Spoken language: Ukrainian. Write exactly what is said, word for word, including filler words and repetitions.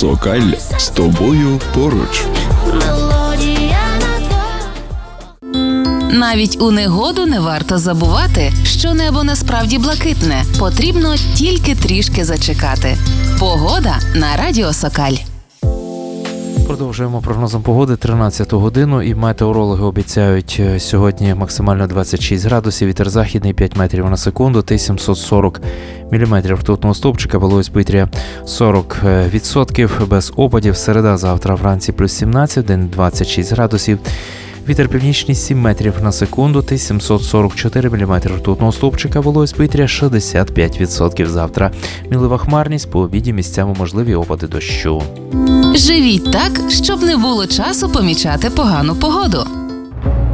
Сокаль з тобою поруч. Навіть у негоду не варто забувати, що небо насправді блакитне. Потрібно тільки трішки зачекати. Погода на Радіо Сокаль. Продовжуємо прогнозом погоди тринадцяту годину, і метеорологи обіцяють сьогодні максимально двадцять шість градусів, вітер західний п'ять метрів на секунду, та сімсот сорок міліметрів ртутного стовпчика, вологість повітря сорок відсотків, без опадів. Середа, завтра вранці плюс сімнадцять, день двадцять шість градусів. Вітер північний сім метрів на секунду, та сімсот сорок чотири міліметри ртутного стовпчика, вологість повітря шістдесят п'ять відсотків. Завтра мінлива хмарність, по обіді місцями можливі опади дощу. Живіть так, щоб не було часу помічати погану погоду.